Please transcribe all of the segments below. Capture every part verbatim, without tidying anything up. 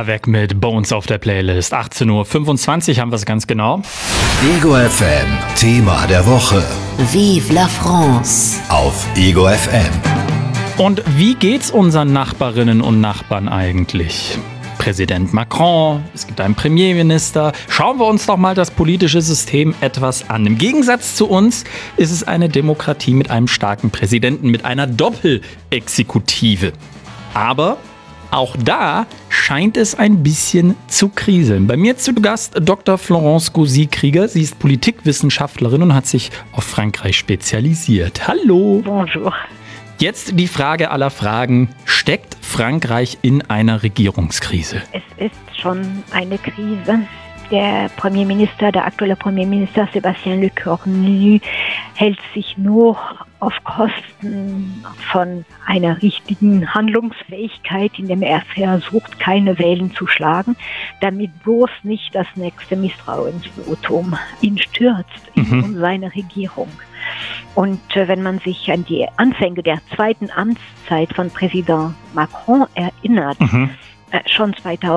weg mit Bones auf der Playlist. achtzehn Uhr fünfundzwanzig haben wir es ganz genau. Ego F M, Thema der Woche. Vive la France. Auf Ego F M. Und wie geht's unseren Nachbarinnen und Nachbarn eigentlich? Präsident Macron, es gibt einen Premierminister. Schauen wir uns doch mal das politische System etwas an. Im Gegensatz zu uns ist es eine Demokratie mit einem starken Präsidenten, mit einer Doppelexekutive. Aber auch da scheint es ein bisschen zu kriseln. Bei mir zu Gast Doktor Florence Gouzy-Krieger. Sie ist Politikwissenschaftlerin und hat sich auf Frankreich spezialisiert. Hallo. Bonjour. Jetzt die Frage aller Fragen. Steckt Frankreich in einer Regierungskrise? Es ist schon eine Krise. Der Premierminister, der aktuelle Premierminister Sébastien Lecornu hält sich nur auf Kosten von einer richtigen Handlungsfähigkeit, indem er versucht, keine Wellen zu schlagen, damit bloß nicht das nächste Misstrauensvotum ihn stürzt mhm. in seine Regierung. Und äh, wenn man sich an die Anfänge der zweiten Amtszeit von Präsident Macron erinnert, mhm. äh, schon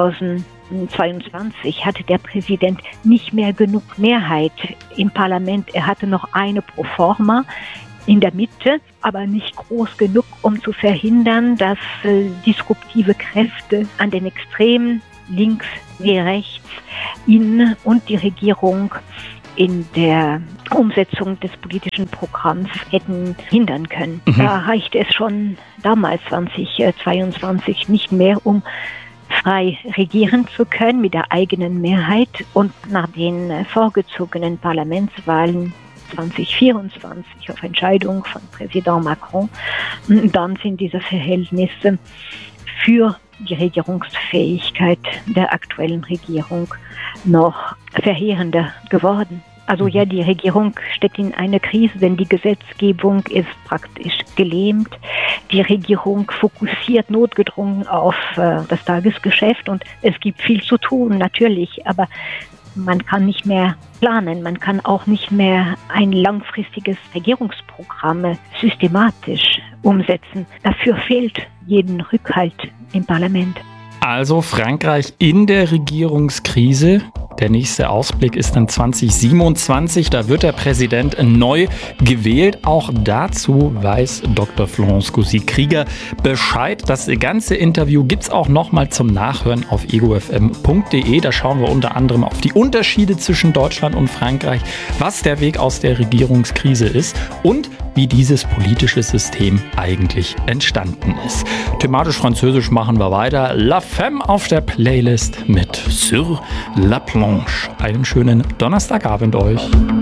zweitausendzweiundzwanzig hatte der Präsident nicht mehr genug Mehrheit im Parlament. Er hatte noch eine Proforma in der Mitte, aber nicht groß genug, um zu verhindern, dass äh, disruptive Kräfte an den Extremen, links wie rechts, ihn und die Regierung in der Umsetzung des politischen Programms hätten hindern können. Mhm. Da reichte es schon damals zweitausendzweiundzwanzig nicht mehr, um frei regieren zu können mit der eigenen Mehrheit. Und nach den vorgezogenen Parlamentswahlen zweitausendvierundzwanzig auf Entscheidung von Präsident Macron, dann sind diese Verhältnisse für die Regierungsfähigkeit der aktuellen Regierung noch verheerender geworden. Also ja, die Regierung steckt in einer Krise, denn die Gesetzgebung ist praktisch gelähmt. Die Regierung fokussiert notgedrungen auf äh, das Tagesgeschäft und es gibt viel zu tun, natürlich, aber man kann nicht mehr planen, man kann auch nicht mehr ein langfristiges Regierungsprogramm systematisch umsetzen. Dafür fehlt jeden Rückhalt im Parlament. Also Frankreich in der Regierungskrise. Der nächste Ausblick ist dann zwanzig siebenundzwanzig. Da wird der Präsident neu gewählt. Auch dazu weiß Doktor Florence Gouzy-Krieger Bescheid. Das ganze Interview gibt es auch nochmal zum Nachhören auf ego f m punkt d e. Da schauen wir unter anderem auf die Unterschiede zwischen Deutschland und Frankreich, was der Weg aus der Regierungskrise ist und wie dieses politische System eigentlich entstanden ist. Thematisch französisch machen wir weiter. La Femme auf der Playlist mit Sur la Planche. Einen schönen Donnerstagabend euch.